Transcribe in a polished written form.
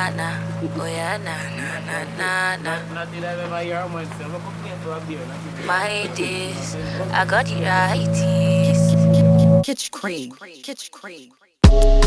na. Oh yeah, na na na na na. My days, I got the right. Kitchen cream.